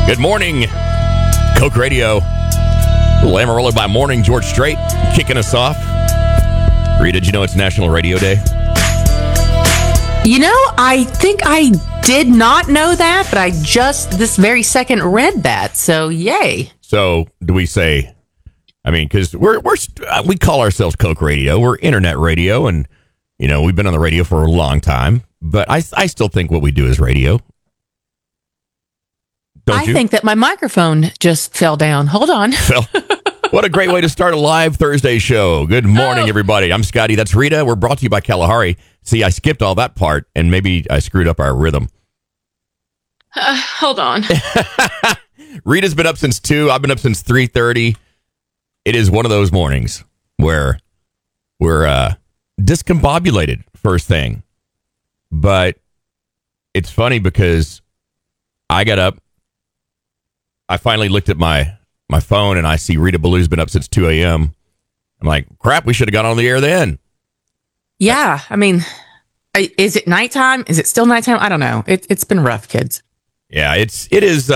Good morning, Coke Radio. Lamarillo by morning, George Strait kicking us off. Rita, did you know it's National Radio Day? You know, I think I did not know that, but I just this very second read that. So, yay. So, do we say, I mean, because we call ourselves Coke Radio. We're internet radio, and, you know, we've been on the radio for a long time, but I still think what we do is radio. Don't you? I think that my microphone just fell down. Hold on. Well, what a great way to start a live Thursday show. Good morning, everybody. I'm Scotty. That's Rita. We're brought to you by Kalahari. See, I skipped all that part, and maybe I screwed up our rhythm. Hold on. Rita's been up since 2. I've been up since 3:30. It is one of those mornings where we're discombobulated first thing. But it's funny because I got up. I finally looked at my phone and I see Rita Ballew's been up since 2 a.m. I'm like, crap, we should have got on the air then. Yeah, I mean, is it nighttime? Is it still nighttime? I don't know. It's been rough, kids. Yeah, it is.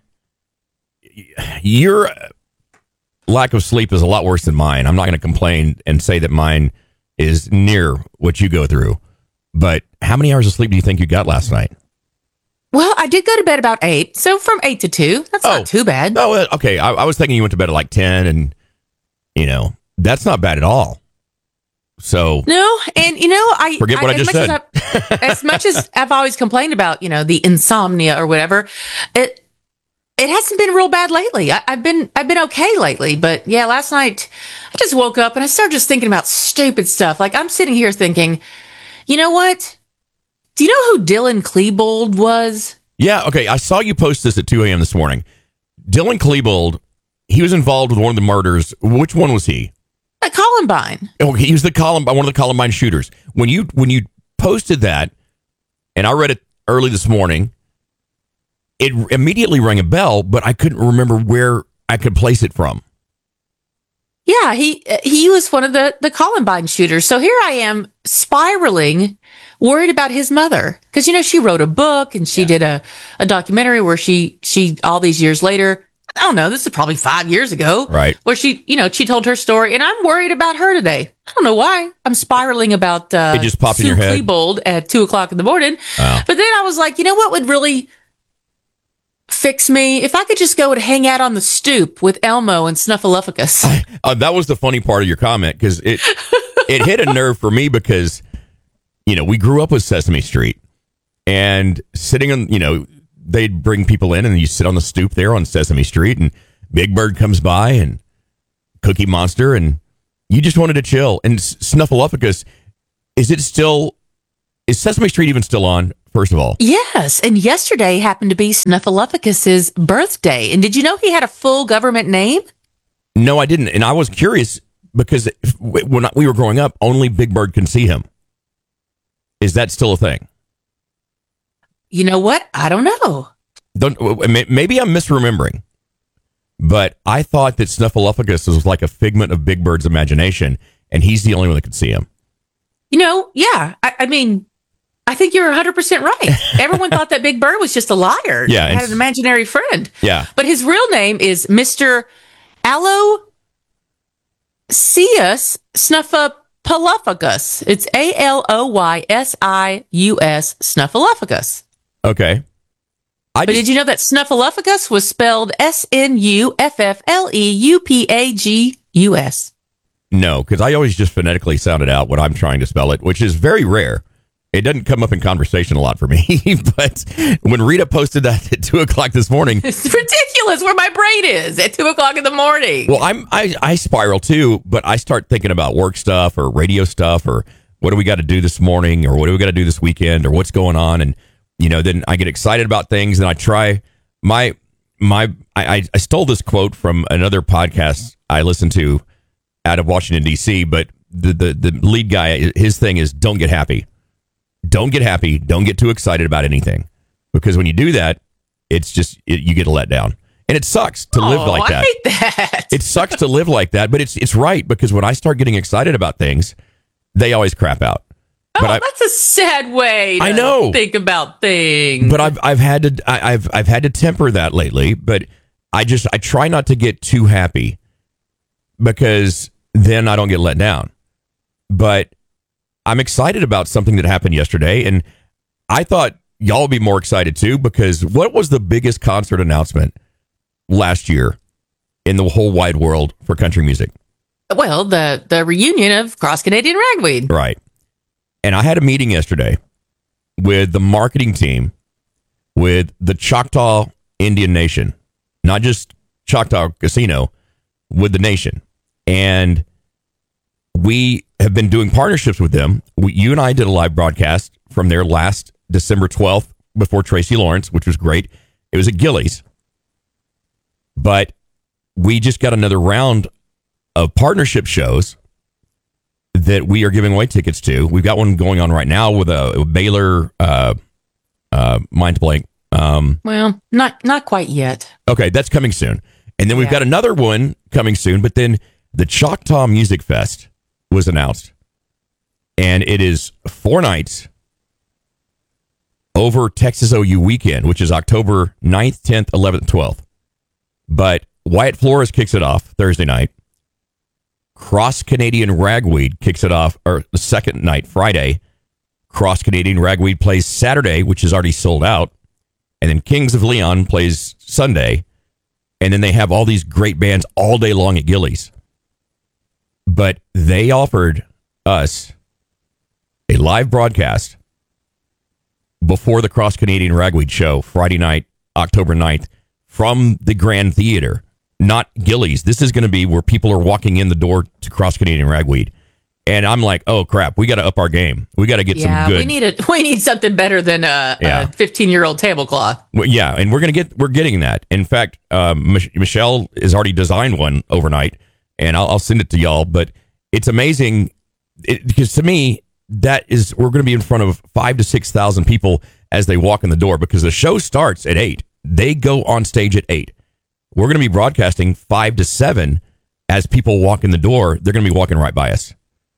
Your lack of sleep is a lot worse than mine. I'm not going to complain and say that mine is near what you go through. But how many hours of sleep do you think you got last night? Well, I did go to bed about 8, so from 8 to 2. That's not too bad. Oh, okay. I was thinking you went to bed at like 10, and, you know, that's not bad at all. So no, and you know, I forget what I just said. As much as I've always complained about, you know, the insomnia or whatever, it hasn't been real bad lately. I've been okay lately, but yeah, last night I just woke up and I started just thinking about stupid stuff. Like I'm sitting here thinking, you know what? Do you know who Dylan Klebold was? Yeah, okay. I saw you post this at 2 a.m. this morning. Dylan Klebold, he was involved with one of the murders. Which one was he? Columbine. Oh, he was one of the Columbine shooters. When you posted that, and I read it early this morning, it immediately rang a bell, but I couldn't remember where I could place it from. Yeah, he was one of the Columbine shooters. So here I am spiraling, worried about his mother. Because, you know, she wrote a book and she did a documentary where she all these years later, I don't know, this is probably 5 years ago. Right. Where she told her story. And I'm worried about her today. I don't know why. I'm spiraling about it just popped in Sue your head. Klebold at 2 o'clock in the morning. Oh. But then I was like, you know what would really fix me? If I could just go and hang out on the stoop with Elmo and Snuffleupagus. That was the funny part of your comment, because it hit a nerve for me because, you know, we grew up with Sesame Street, and sitting on, you know, they'd bring people in and you sit on the stoop there on Sesame Street, and Big Bird comes by and Cookie Monster, and you just wanted to chill. And Snuffleupagus, is Sesame Street even still on? First of all. Yes, and yesterday happened to be Snuffleupagus' birthday. And did you know he had a full government name? No, I didn't. And I was curious because when we were growing up, only Big Bird can see him. Is that still a thing? You know what? I don't know. Maybe I'm misremembering. But I thought that Snuffleupagus was like a figment of Big Bird's imagination, and he's the only one that could see him. You know, yeah. I mean, I think you're 100% right. Everyone thought that Big Bird was just a liar. Yeah. He had an imaginary friend. Yeah. But his real name is Mr. Aloysius Snuffleupagus. It's Aloysius Snuffleupagus. Okay. But did you know that Snuffleupagus was spelled Snuffleupagus? No, because I always just phonetically sounded out when I'm trying to spell it, which is very rare. It doesn't come up in conversation a lot for me, but when Rita posted that at 2 o'clock this morning, it's ridiculous where my brain is at 2 o'clock in the morning. Well, I spiral too, but I start thinking about work stuff or radio stuff or what do we got to do this morning or what do we got to do this weekend or what's going on, and you know, then I get excited about things and I try I stole this quote from another podcast I listened to out of Washington D.C., but the lead guy, his thing is don't get happy. Don't get happy. Don't get too excited about anything, because when you do that, it's just you get let down, and it sucks to live like that. I hate that. It sucks to live like that, but it's right, because when I start getting excited about things, they always crap out. Oh, that's a sad way to I know. think about things. But I've had to temper that lately. But I try not to get too happy because then I don't get let down. But I'm excited about something that happened yesterday, and I thought y'all would be more excited too, because what was the biggest concert announcement last year in the whole wide world for country music? Well, the reunion of Cross Canadian Ragweed. Right. And I had a meeting yesterday with the marketing team with the Choctaw Indian Nation, not just Choctaw Casino, with the nation. And we have been doing partnerships with them. You and I did a live broadcast from their last December 12th before Tracy Lawrence, which was great. It was at Gillies. But we just got another round of partnership shows that we are giving away tickets to. We've got one going on right now with a Baylor mind blank. Well, not quite yet. Okay, that's coming soon. And then we've got another one coming soon, but then the Choctaw Music Fest was announced. And it is 4 nights over Texas OU weekend, which is October 9th, 10th, 11th, 12th. But Wyatt Flores kicks it off Thursday night. Cross Canadian Ragweed kicks it off, or the second night, Friday. Cross Canadian Ragweed plays Saturday, which is already sold out. And then Kings of Leon plays Sunday. And then they have all these great bands all day long at Gillies. But they offered us a live broadcast before the Cross Canadian Ragweed show, Friday night, October 9th, from the Grand Theater. Not Gillies. This is going to be where people are walking in the door to Cross Canadian Ragweed. And I'm like, oh, crap, we got to up our game. We got to get some good. We need something better than a 15-year-old tablecloth. Well, yeah, and we're getting that. In fact, Michelle has already designed one overnight, and I'll send it to y'all. But it's amazing because to me, we're going to be in front of 5,000 to 6,000 people as they walk in the door, because the show starts at 8. They go on stage at 8. We're going to be broadcasting 5 to 7 as people walk in the door. They're going to be walking right by us.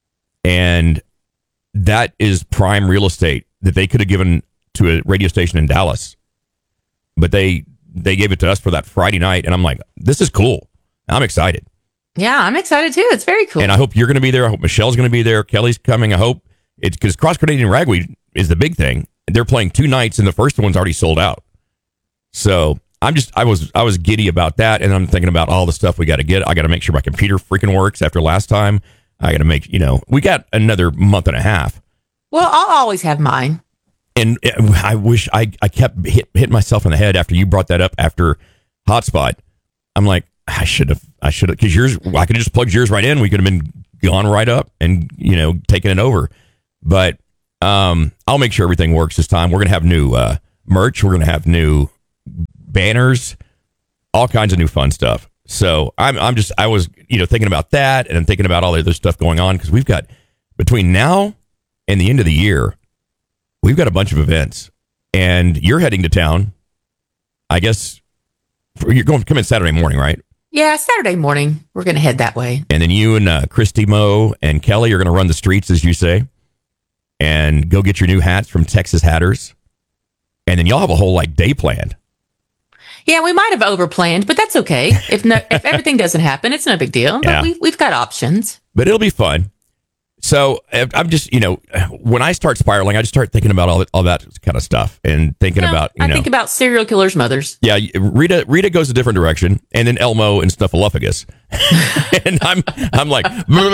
And that is prime real estate that they could have given to a radio station in Dallas. But they gave it to us for that Friday night. And I'm like, this is cool. I'm excited. Yeah, I'm excited too. It's very cool. And I hope you're going to be there. I hope Michelle's going to be there. Kelly's coming. I hope it's because Cross Canadian Ragweed is the big thing. They're playing 2 nights and the first one's already sold out. So I was giddy about that, and I'm thinking about all the stuff we got to get. I got to make sure my computer freaking works after last time. I got to make, we got another month and a half. Well, I'll always have mine. And I wish I kept hitting myself in the head after you brought that up after Hotspot. I'm like, I should have, because yours, I could have just plugged yours right in. We could have been gone right up and, taken it over. But I'll make sure everything works this time. We're going to have new merch. We're going to have new banners, all kinds of new fun stuff. So I was thinking about that, and I'm thinking about all the other stuff going on, because we've got, between now and the end of the year, we've got a bunch of events. And you're heading to town, I guess. You're going to come in Saturday morning, right? Yeah, Saturday morning. We're going to head that way. And then you and Christy Moe and Kelly are going to run the streets, as you say, and go get your new hats from Texas Hatters. And then y'all have a whole day planned. Yeah, we might have overplanned, but that's okay. If everything doesn't happen, it's no big deal. But we've got options. But it'll be fun. So I'm just, when I start spiraling, I just start thinking about all that kind of stuff, and thinking about, I think about serial killers' mothers. Yeah, Rita goes a different direction, and then Elmo and Snuffleupagus. And I'm like,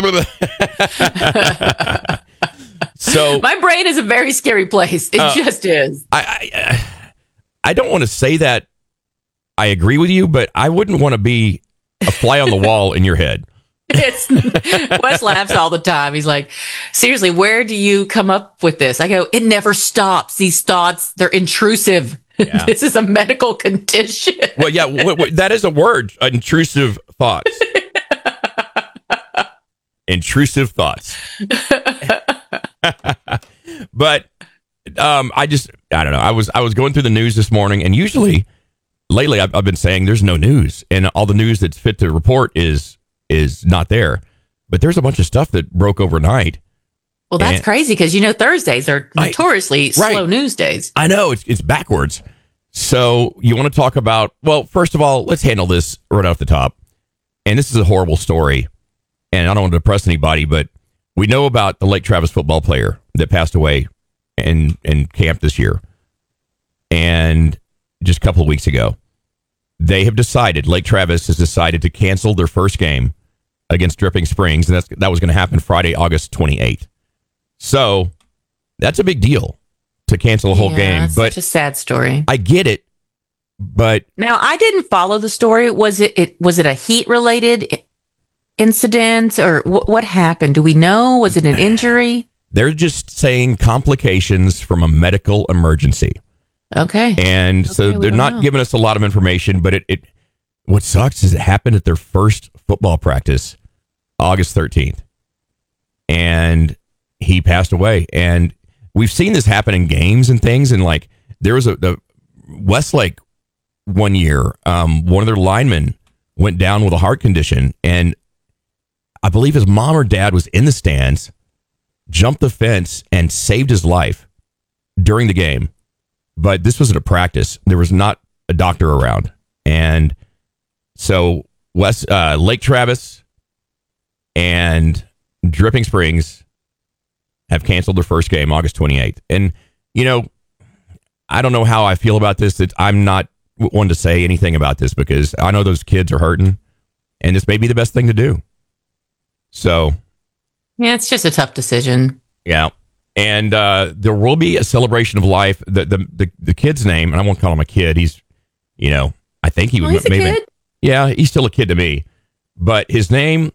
so my brain is a very scary place. It just is. I don't want to say that I agree with you, but I wouldn't want to be a fly on the wall in your head. Wes laughs all the time. He's like, seriously, where do you come up with this? I go, it never stops. These thoughts, they're intrusive. Yeah. This is a medical condition. Well, yeah, that is a word, intrusive thoughts. Intrusive thoughts. But I don't know. I was going through the news this morning, and usually lately I've been saying there's no news, and all the news that's fit to report is not there. But there's a bunch of stuff that broke overnight. Well, that's And- crazy because, Thursdays are notoriously Right. slow news days. I know it's backwards. So you want to talk about, well, first of all, let's handle this right off the top. And this is a horrible story. And I don't want to depress anybody, but we know about the Lake Travis football player that passed away in camp this year. And just a couple of weeks ago, Lake Travis has decided to cancel their first game against Dripping Springs. And that was going to happen Friday, August 28th. So that's a big deal to cancel a whole game. It's But such a sad story. I get it. But Now, I didn't follow the story. Was it a heat related incident or what happened? Do we know? Was it an injury? they're just saying complications from a medical emergency. Okay. And so Okay, we they're don't not know. giving us a lot of information, but it what sucks is it happened at their first football practice, August 13th. And he passed away. And we've seen this happen in games and things. And like there was the Westlake one year, one of their linemen went down with a heart condition. And I believe his mom or dad was in the stands, jumped the fence and saved his life during the game. But this was at a practice. There was not a doctor around. And so Lake Travis and Dripping Springs have canceled their first game August 28th. And, I don't know how I feel about this. I'm not one to say anything about this because I know those kids are hurting and this may be the best thing to do. So, Yeah, it's just a tough decision. yeah. And there will be a celebration of life. The kid's name, and I won't call him a kid. He's, I think he was He's a maybe. kid. Yeah, he's still a kid to me. But his name,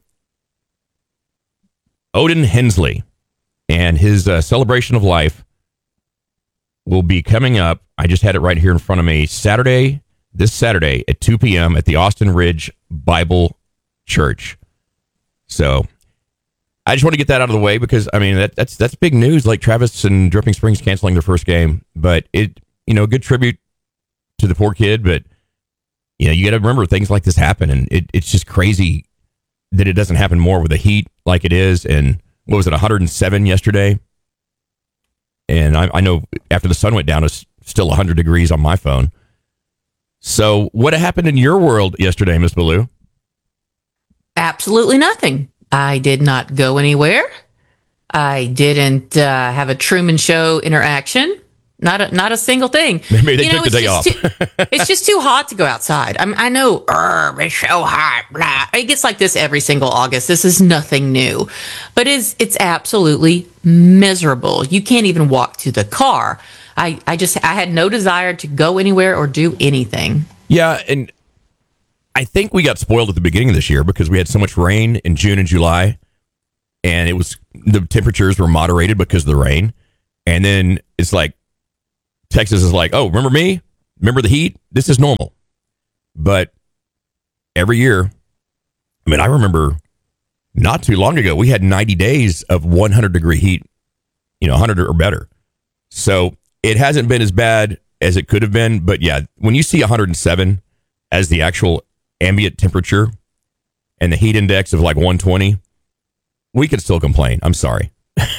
Odin Hensley, and his celebration of life will be coming up. I just had it right here in front of me. This Saturday at 2 p.m. at the Austin Ridge Bible Church. So I just want to get that out of the way because that's big news. Like Travis and Dripping Springs canceling their first game, but a good tribute to the poor kid. But you got to remember things like this happen, and it's just crazy that it doesn't happen more with the heat like it is. And what was it, 107 yesterday? And I know after the sun went down, it's still 100 degrees on my phone. So what happened in your world yesterday, Miss Ballou? Absolutely nothing. I did not go anywhere. I didn't have a Truman Show interaction. Not a single thing. Maybe they took the day off. It's just too hot to go outside. I know it's so hot. Blah. It gets like this every single August. This is nothing new, but it's absolutely miserable. You can't even walk to the car. I had no desire to go anywhere or do anything. Yeah, and I think we got spoiled at the beginning of this year because we had so much rain in June and July, and the temperatures were moderated because of the rain. And then it's like Texas is like, oh, remember me? Remember the heat? This is normal. But every year, I remember not too long ago, we had 90 days of 100 degree heat, 100 or better. So it hasn't been as bad as it could have been. But yeah, when you see 107 as the actual ambient temperature and the heat index of like 120, we can still complain. I'm sorry.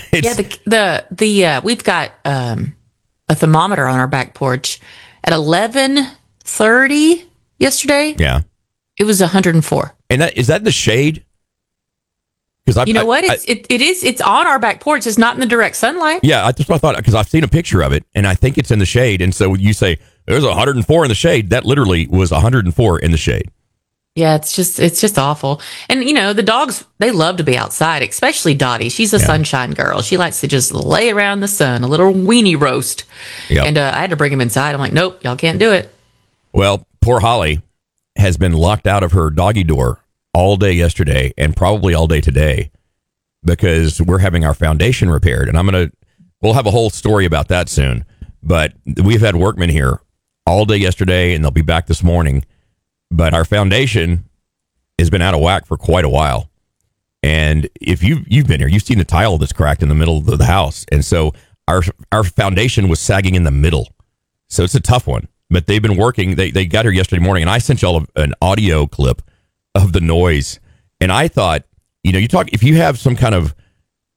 We've got a thermometer on our back porch at 11:30 yesterday. Yeah. It was 104. And is that in the shade? Because You know what? It's on our back porch. It's not in the direct sunlight. Yeah, that's what I thought, because I've seen a picture of it, and I think it's in the shade. And so you say, there's 104 in the shade. That literally was 104 in the shade. Yeah, it's just awful. And, the dogs, they love to be outside, especially Dottie. She's a sunshine girl. She likes to just lay around in the sun, a little weenie roast. Yep. And I had to bring him inside. I'm like, nope, y'all can't do it. Well, poor Holly has been locked out of her doggy door all day yesterday and probably all day today because we're having our foundation repaired. And we'll have a whole story about that soon. But we've had workmen here all day yesterday, and they'll be back this morning. But our foundation has been out of whack for quite a while. And if you've been here, you've seen the tile that's cracked in the middle of the house. And so our foundation was sagging in the middle. So it's a tough one. But they've been working. They got here yesterday morning, and I sent y'all an audio clip of the noise. And I thought, if you have some kind of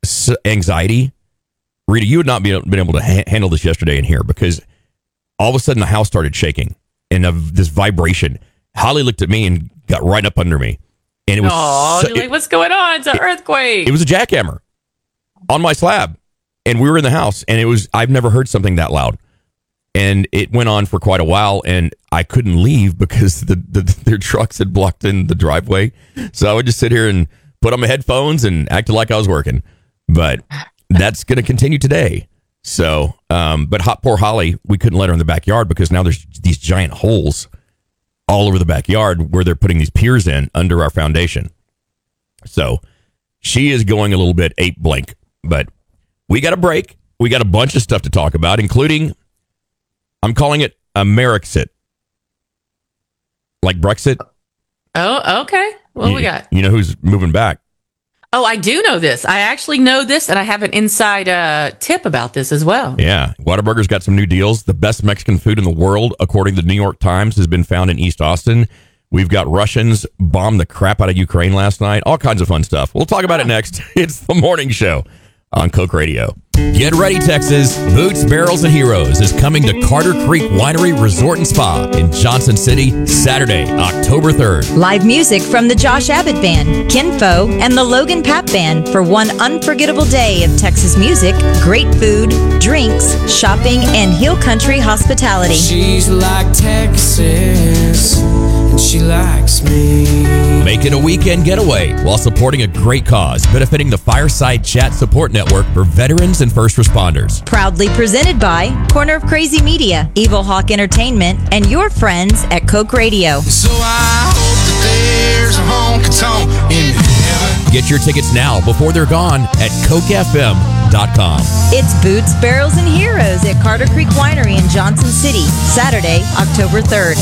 anxiety. Rita, you would not been able to handle this yesterday in here because all of a sudden the house started shaking and this vibration. Holly looked at me and got right up under me. And it was like, what's going on? It's an earthquake. It was a jackhammer on my slab. And we were in the house, and I've never heard something that loud. And it went on for quite a while, and I couldn't leave because their trucks had blocked in the driveway. So I would just sit here and put on my headphones and act like I was working. But that's going to continue today. So, but poor Holly, we couldn't let her in the backyard because now there's these giant holes all over the backyard where they're putting these piers in under our foundation. So she is going a little bit ape blank, but we got a break. We got a bunch of stuff to talk about, including, I'm calling it Amerixit. Like Brexit. Oh, okay. What we got? You know who's moving back? Oh, I do know this. I actually know this, and I have an inside tip about this as well. Yeah. Whataburger's got some new deals. The best Mexican food in the world, according to the New York Times, has been found in East Austin. We've got Russians bombed the crap out of Ukraine last night. All kinds of fun stuff. We'll talk about it next. It's the morning show on Coke Radio. Get ready, Texas. Boots, Barrels, and Heroes is coming to Carter Creek Winery Resort and Spa in Johnson City, Saturday, October 3rd. Live music from the Josh Abbott Band, Kinfo, and the Logan Papp Band for one unforgettable day of Texas music, great food, drinks, shopping, and hill country hospitality. She's like Texas, and she likes me. Make it a weekend getaway while supporting a great cause benefiting the Fireside Chat Support Network for veterans and first responders. Proudly presented by Corner of Crazy Media, Evil Hawk Entertainment, and your friends at Coke Radio. So I hope that there's a honky-tonk in heaven. Get your tickets now before they're gone at CokeFM.com. It's Boots, Barrels, and Heroes at Carter Creek Winery in Johnson City, Saturday, October 3rd.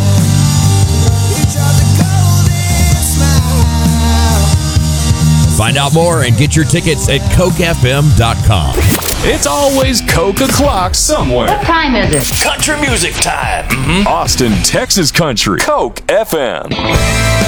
Find out more and get your tickets at CokeFM.com. It's always Coke o'clock somewhere. What time is it? Country music time. Austin, Texas country. Coke FM.